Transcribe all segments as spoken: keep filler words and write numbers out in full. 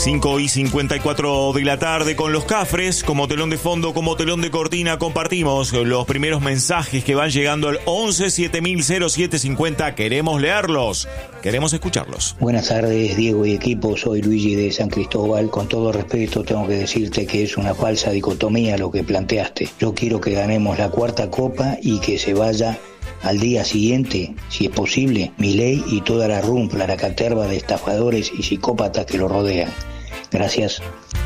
cinco y cincuenta y cuatro de la tarde con los Cafres, como telón de fondo, como telón de cortina, compartimos los primeros mensajes que van llegando al once siete mil cero siete cincuenta. Queremos leerlos, queremos escucharlos. Buenas tardes, Diego y equipo, soy Luigi de San Cristóbal. Con todo respeto tengo que decirte que es una falsa dicotomía lo que planteaste. Yo quiero que ganemos la cuarta copa y que se vaya al día siguiente, si es posible, Milei y toda la rumpla, la caterva de estafadores y psicópatas que lo rodean. Gracias.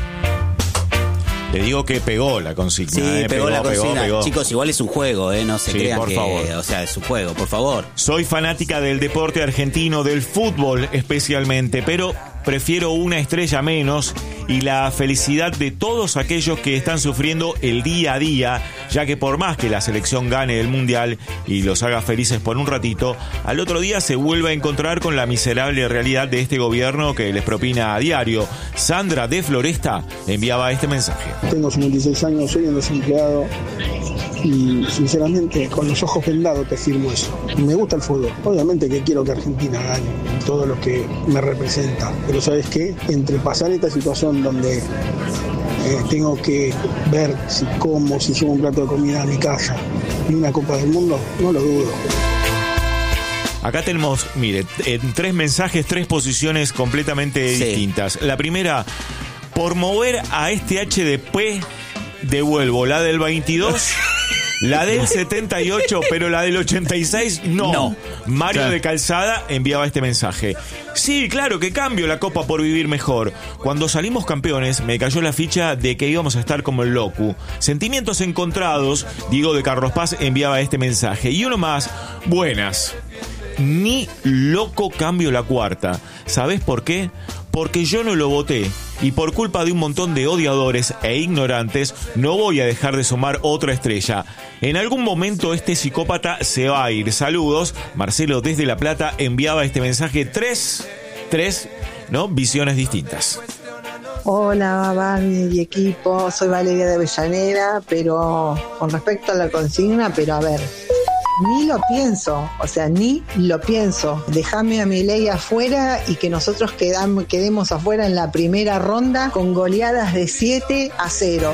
Le digo que pegó la consigna. Sí, eh, pegó, pegó la consigna. Pegó, pegó. Chicos, igual es un juego, ¿eh? No se sí, crean por que... favor. O sea, es un juego, por favor. Soy fanática del deporte argentino, del fútbol especialmente, pero prefiero una estrella menos y la felicidad de todos aquellos que están sufriendo el día a día, ya que por más que la selección gane el Mundial y los haga felices por un ratito, al otro día se vuelve a encontrar con la miserable realidad de este gobierno que les propina a diario. Sandra de Floresta enviaba este mensaje. Tengo cincuenta y seis años, soy un desempleado y sinceramente con los ojos vendados te firmo eso. Me gusta el fútbol, obviamente que quiero que Argentina gane todo lo que me representa, pero ¿sabes qué? Entre pasar esta situación donde eh, tengo que ver si como, si llevo un plato de comida a mi casa y una Copa del Mundo, no lo dudo. Acá tenemos, mire, en tres mensajes, tres posiciones completamente sí. distintas. La primera, por mover a este H D P, devuelvo la del veintidós, la del setenta y ocho, pero la del ochenta y seis, no. no. Mario claro. de Calzada enviaba este mensaje. Sí, claro que cambio la copa por vivir mejor. Cuando salimos campeones, me cayó la ficha de que íbamos a estar como el Locu. Sentimientos encontrados, Diego de Carlos Paz enviaba este mensaje. Y uno más, buenas. Ni loco cambio la cuarta. ¿Sabés por qué? Porque yo no lo voté y por culpa de un montón de odiadores e ignorantes no voy a dejar de sumar otra estrella. En algún momento este psicópata se va a ir. Saludos. Marcelo desde La Plata enviaba este mensaje. Tres, tres, ¿no? Visiones distintas. Hola, Barney y equipo. Soy Valeria de Avellaneda, pero con respecto a la consigna, pero a ver... Ni lo pienso, o sea, ni lo pienso. Déjame a Milei afuera y que nosotros quedamos, quedemos afuera en la primera ronda con goleadas de siete a cero.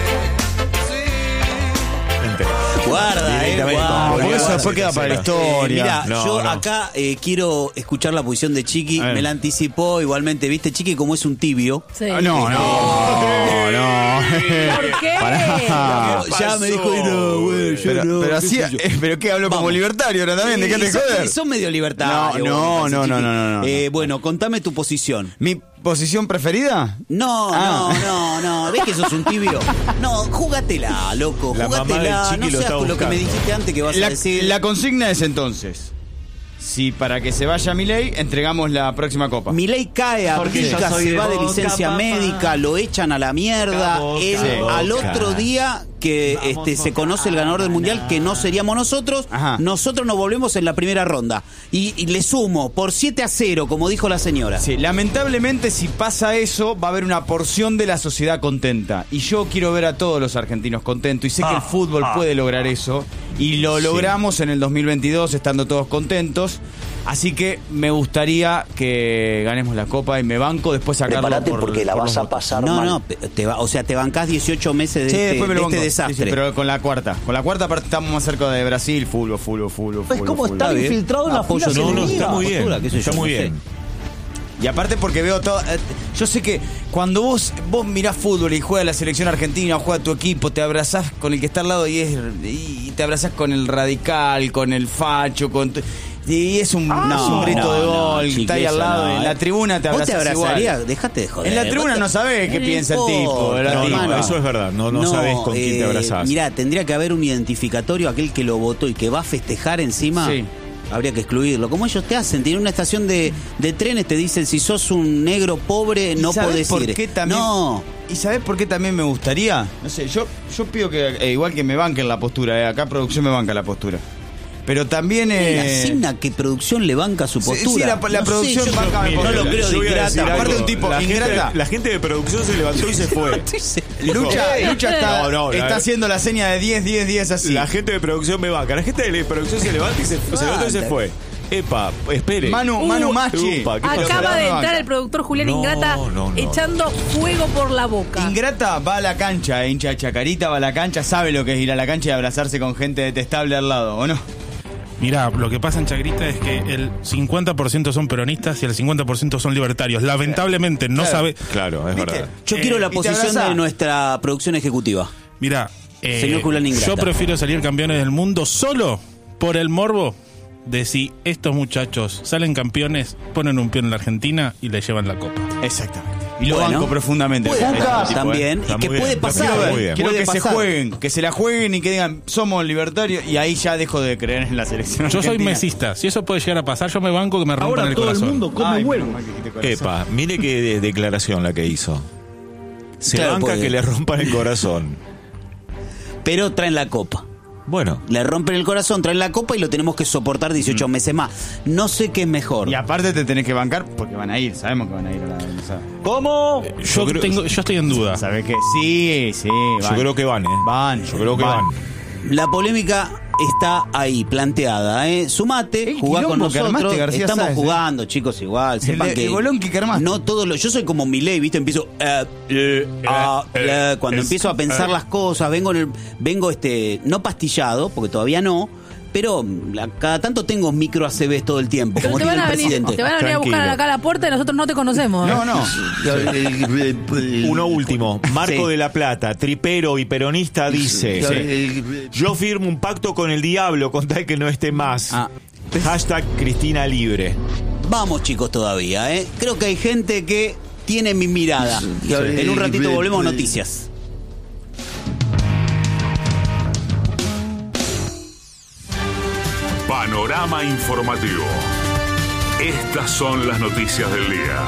Guarda, eh, guarda. Por eso después queda para la historia. Eh, mira, no, yo no. acá eh, quiero escuchar la posición de Chiqui. Me la anticipó igualmente, ¿viste? Chiqui como es un tibio. Sí. No, no, no, no. ¿Por qué? Pará. Ya me dijo, no, güey, yo pero, no. Pero así, eh, pero qué hablo como libertario ahora también, sí, ¿de qué te son, joder? son medio libertarios. No, no, no, no, no, no. Eh, bueno, contame tu posición. Mi ¿posición preferida? No, ah. no, no, no. ¿Ves que sos un tibio? No, júgatela, loco. La júgatela. No seas lo, lo que me dijiste antes que vas la, a decir. La consigna es entonces: si para que se vaya Milei, entregamos la próxima copa. Milei cae a pica, se va de licencia papá. médica, lo echan a la mierda. Él, sí. al otro día que Vamos, este, se conoce el ganador del Mundial, que no seríamos nosotros, Ajá. nosotros nos volvemos en la primera ronda. Y, y le sumo, por siete a cero, como dijo la señora. Sí, lamentablemente si pasa eso, va a haber una porción de la sociedad contenta. Y yo quiero ver a todos los argentinos contentos. Y sé ah, que el fútbol ah. puede lograr eso. Y lo sí. logramos en el dos mil veintidós, estando todos contentos. Así que me gustaría que ganemos la copa y me banco después sacarlo. Prepárate por, porque la por vas a pasar no, mal. No, te va, o sea, te bancás dieciocho meses de, sí, este, de este desastre. Sí, sí, pero con la cuarta. Con la cuarta aparte estamos más cerca de Brasil. Fútbol, fútbol, fútbol. Es como estar infiltrado en la fila. No, no, está muy bien. Postura, está muy bien. Y aparte porque veo todo... Eh, yo sé que cuando vos vos mirás fútbol y juega la selección argentina, o juega tu equipo, te abrazás con el que está al lado y, es, y te abrazás con el radical, con el facho, con... Tu, y es un, ah, no, un grito no, de gol, no, está ahí al lado, no, en la tribuna te abrazás ¿Vos te abrazarías? igual. Dejate de joder. En la tribuna no sabés qué piensa el tipo. No, no, no, eso es verdad, no, no, no sabés con quién eh, te abrazás. Mirá, tendría que haber un identificatorio, aquel que lo votó y que va a festejar encima. Sí. Habría que excluirlo. Como ellos te hacen, tienen una estación de, de trenes, te dicen si sos un negro pobre no podés por ir. Qué también, no. ¿Y sabés por qué también me gustaría? No sé, yo, yo pido que, eh, igual que me banquen la postura, eh, acá producción me banca la postura. Pero también... Eh... asigna que producción le banca su postura. Sí, sí la, la no producción sé, banca mi postura. No lo creo de ingrata. Aparte un tipo la ingrata. Gente, la gente de producción se levantó y se fue. Lucha, Lucha está, no, no, está la, haciendo la seña de diez, diez, diez así. La gente de producción me banca. La gente de producción se levanta y se, se levantó y se fue. Epa, espere. Manu, Uh, Manu Machi. Upa, ¿qué pasó? Acaba de entrar el productor Julián No, Ingrata no, no. echando fuego por la boca. Ingrata va a la cancha, eh, hincha de Chacarita, va a la cancha, sabe lo que es ir a la cancha y abrazarse con gente detestable al lado, ¿o no? Mirá, lo que pasa en Chacarita es que el cincuenta por ciento son peronistas y el cincuenta por ciento son libertarios. Lamentablemente no Claro. sabe... Claro, es ¿Viste? verdad. Yo Eh, quiero la ¿y te posición abrazás? de nuestra producción ejecutiva. Mirá, eh, Señor Julián Ingrata. yo prefiero salir campeones del mundo solo por el morbo de si estos muchachos salen campeones, ponen un pie en la Argentina y le llevan la copa. Exactamente. Y lo Bueno. banco profundamente. Puede Este pasar tipo, también, ¿eh? Está y que muy puede bien, pasar. está muy bien. Quiero Puede que se pasar. jueguen, que se la jueguen y que digan, somos libertarios, y ahí ya dejo de creer en la selección. Yo soy argentina. mesista. Si eso puede llegar a pasar, yo me banco que me rompan Ahora el todo el corazón. mundo come Ay, huevo. menos mal que dijiste corazón. Epa, mire qué de- declaración la que hizo. Se Claro, banca puede. que le rompan el corazón. Pero traen la copa. Bueno, Le rompen el corazón, traen la copa y lo tenemos que soportar dieciocho meses más. No sé qué es mejor. Y aparte te tenés que bancar porque van a ir, sabemos que van a ir a la organizada. ¿Cómo? Yo, creo- tengo, yo estoy en duda. ¿Sabés qué? Sí, sí, yo van. creo que van, ¿eh? Van, Yo creo que van. La polémica está ahí, planteada, ¿eh? Sumate, El jugá con quilombo que nosotros. armaste, García Estamos Sáez, ¿eh? jugando, chicos, igual. Sepan El- que. el bolón que armaste. No todo lo. Yo soy como Milei, ¿viste? Empiezo. eh, eh, ah, eh, cuando es- empiezo a pensar eh. las cosas, vengo, en el- vengo este, no pastillado, porque todavía no. Pero la- cada tanto tengo micro A C Vs todo el tiempo, Pero como te tiene van, el a venir, presidente. te van a venir a buscar Tranquilo. acá a la puerta y nosotros no te conocemos. No, no. Uno último, Marco Sí. de la Plata, tripero y peronista, dice: yo firmo un pacto con el diablo con tal que no esté más. Ah. Hashtag Cristina Libre. Vamos, chicos, todavía, ¿eh? Creo que hay gente que tiene mi mirada. En un ratito volvemos a noticias. Panorama informativo. Estas son las noticias del día.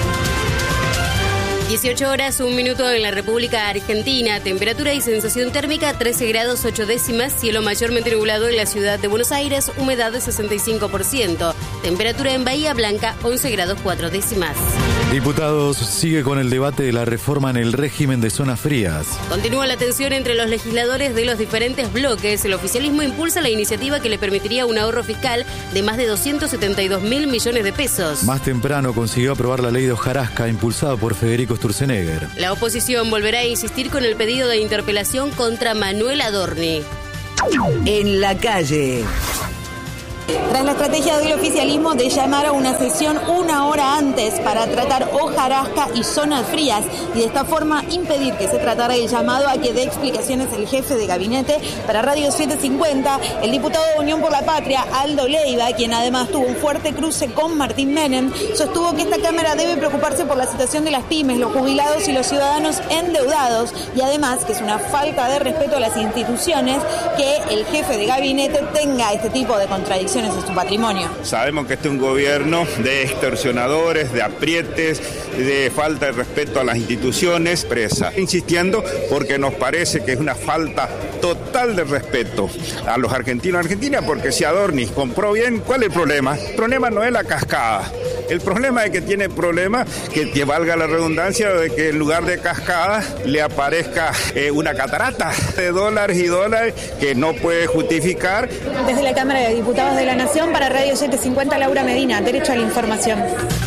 dieciocho horas, un minuto en la República Argentina. Temperatura y sensación térmica trece grados ocho décimas. Cielo mayormente nublado en la ciudad de Buenos Aires. Humedad de sesenta y cinco por ciento. Temperatura en Bahía Blanca once grados cuatro décimas. Diputados, sigue con el debate de la reforma en el régimen de zonas frías. Continúa la tensión entre los legisladores de los diferentes bloques. El oficialismo impulsa la iniciativa que le permitiría un ahorro fiscal de más de doscientos setenta y dos mil millones de pesos. Más temprano consiguió aprobar la ley de hojarasca impulsada por Federico Sturzenegger. La oposición volverá a insistir con el pedido de interpelación contra Manuel Adorni. En la calle. Tras la estrategia del oficialismo de llamar a una sesión una hora antes para tratar hojarasca y zonas frías y de esta forma impedir que se tratara el llamado a que dé explicaciones el jefe de gabinete, para Radio setecientos cincuenta, el diputado de Unión por la Patria, Aldo Leiva, quien además tuvo un fuerte cruce con Martín Menem, sostuvo que esta Cámara debe preocuparse por la situación de las pymes, los jubilados y los ciudadanos endeudados, y además que es una falta de respeto a las instituciones que el jefe de gabinete tenga este tipo de contradicciones en su patrimonio. Sabemos que este es un gobierno de extorsionadores, de aprietes, de falta de respeto a las instituciones, presa. Insistiendo porque nos parece que es una falta total de respeto a los argentinos y argentinas, porque si Adorni compró bien, ¿cuál es el problema? El problema no es la cascada. El problema es que tiene problemas, que, que valga la redundancia, de que en lugar de cascada le aparezca eh, una catarata de dólares y dólares que no puede justificar. Desde la Cámara de Diputados de la Nación, para Radio setecientos cincuenta, Laura Medina, Derecho a la Información.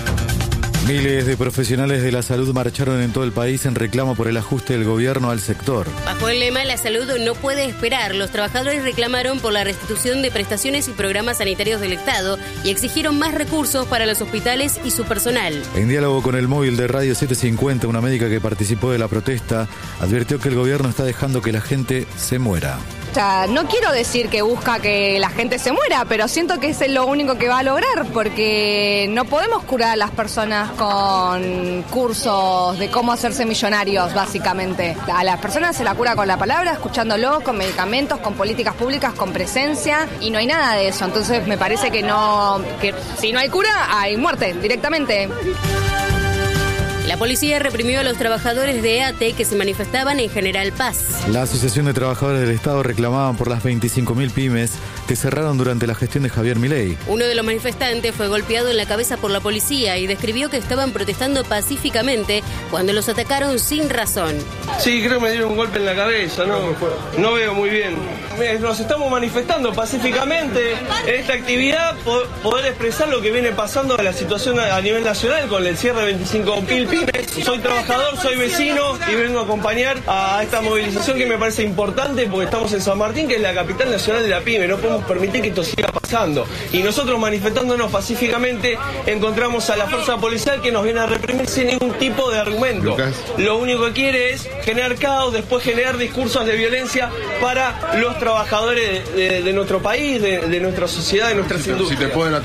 Miles de profesionales de la salud marcharon en todo el país en reclamo por el ajuste del gobierno al sector. Bajo el lema "La salud no puede esperar", los trabajadores reclamaron por la restitución de prestaciones y programas sanitarios del Estado y exigieron más recursos para los hospitales y su personal. En diálogo con el móvil de Radio setecientos cincuenta, una médica que participó de la protesta advirtió que el gobierno está dejando que la gente se muera. O sea, no quiero decir que busca que la gente se muera, pero siento que es lo único que va a lograr, porque no podemos curar a las personas con cursos de cómo hacerse millonarios, básicamente. A las personas se la cura con la palabra, escuchándolos, con medicamentos, con políticas públicas, con presencia, y no hay nada de eso. Entonces me parece que no, que si no hay cura, hay muerte directamente. La policía reprimió a los trabajadores de E A T que se manifestaban en General Paz. La Asociación de Trabajadores del Estado reclamaban por las veinticinco mil pymes que cerraron durante la gestión de Javier Milei. Uno de los manifestantes fue golpeado en la cabeza por la policía y describió que estaban protestando pacíficamente cuando los atacaron sin razón. Sí, creo que me dieron un golpe en la cabeza, no, no veo muy bien. Nos estamos manifestando pacíficamente en esta actividad, poder expresar lo que viene pasando en la situación a nivel nacional con el cierre de veinticinco mil pymes. Soy trabajador, soy vecino y vengo a acompañar a esta movilización que me parece importante porque estamos en San Martín, que es la capital nacional de la pyme. No podemos permitir que esto siga pasando. Y nosotros manifestándonos pacíficamente encontramos a la fuerza policial que nos viene a reprimir sin ningún tipo de argumento. Lucas. Lo único que quiere es generar caos, después generar discursos de violencia para los trabajadores de, de, de nuestro país, de, de nuestra sociedad, de nuestras industrias. Si te pueden...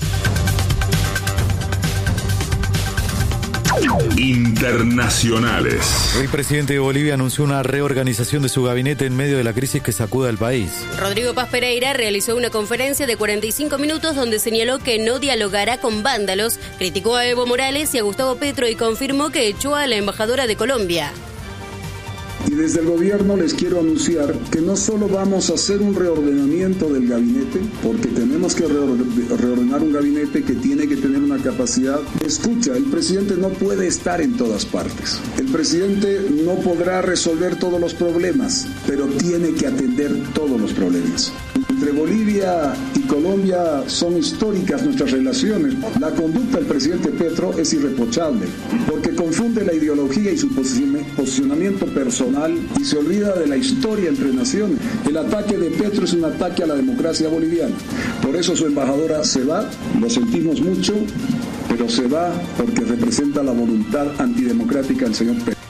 Internacionales. El presidente de Bolivia anunció una reorganización de su gabinete en medio de la crisis que sacude al país. Rodrigo Paz Pereira realizó una conferencia de cuarenta y cinco minutos donde señaló que no dialogará con vándalos, criticó a Evo Morales y a Gustavo Petro y confirmó que echó a la embajadora de Colombia. Y desde el gobierno les quiero anunciar que no solo vamos a hacer un reordenamiento del gabinete, porque tenemos que reordenar un gabinete que tiene que tener una capacidad de escucha. El presidente no puede estar en todas partes. El presidente no podrá resolver todos los problemas, pero tiene que atender todos los problemas. Entre Bolivia y Colombia son históricas nuestras relaciones. La conducta del presidente Petro es irreprochable, porque confunde la ideología y su posicionamiento personal y se olvida de la historia entre naciones. El ataque de Petro es un ataque a la democracia boliviana. Por eso su embajadora se va, lo sentimos mucho, pero se va porque representa la voluntad antidemocrática del señor Petro.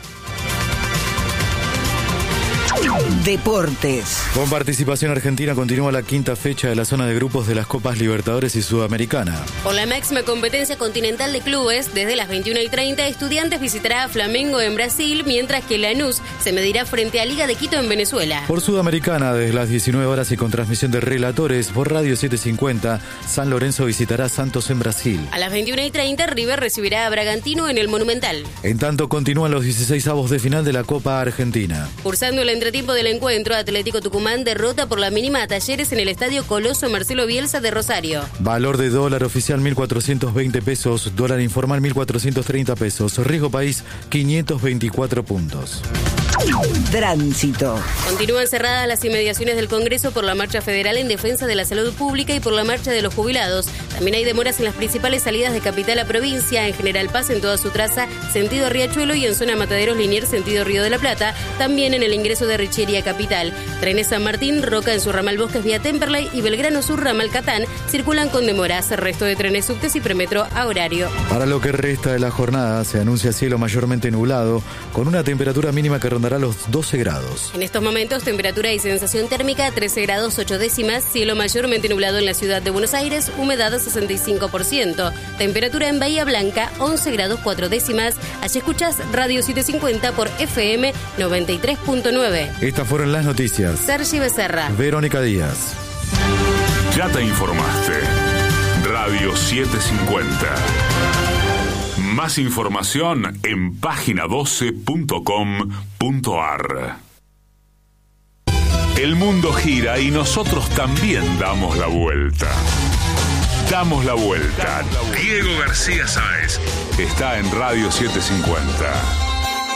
Deportes. Con participación argentina continúa la quinta fecha de la zona de grupos de las Copas Libertadores y Sudamericana. Por la máxima competencia continental de clubes, desde las veintiuna y treinta, Estudiantes visitará a Flamengo en Brasil, mientras que Lanús se medirá frente a Liga de Quito en Venezuela. Por Sudamericana, desde las diecinueve horas y con transmisión de relatores por Radio setecientos cincuenta, San Lorenzo visitará a Santos en Brasil. A las veintiuna y treinta, River recibirá a Bragantino en el Monumental. En tanto, continúan los dieciseisavos de final de la Copa Argentina. Cursando el entretiempo del encuentro, Atlético Tucumán derrota por la mínima a Talleres en el Estadio Coloso Marcelo Bielsa de Rosario. Valor de dólar oficial mil cuatrocientos veinte pesos, dólar informal mil cuatrocientos treinta pesos, riesgo país quinientos veinticuatro puntos. Tránsito. Continúan cerradas las inmediaciones del Congreso por la marcha federal en defensa de la salud pública y por la marcha de los jubilados. También hay demoras en las principales salidas de capital a provincia, en General Paz en toda su traza, sentido Riachuelo, y en zona Mataderos Liniers, sentido Río de la Plata, también en el ingreso de Richeria a capital. Trenes San Martín, Roca en su ramal Bosques vía Temperley y Belgrano Sur ramal Catán circulan con demoras. Resto de trenes subtes y premetro a horario. Para lo que resta de la jornada se anuncia cielo mayormente nublado, con una temperatura mínima que rondará los doce grados. En estos momentos, temperatura y sensación térmica trece grados ocho décimas, cielo mayormente nublado en la ciudad de Buenos Aires, humedad sesenta y cinco por ciento. Temperatura en Bahía Blanca, once grados cuatro décimas. Allí escuchas Radio setecientos cincuenta por F M noventa y tres punto nueve. Estas fueron las noticias. Sergi Becerra. Verónica Díaz. Ya te informaste. Radio setecientos cincuenta. Más información en página doce punto com punto ar. El mundo gira y nosotros también damos la vuelta. Damos la vuelta. Diego García Sáez está en Radio setecientos cincuenta.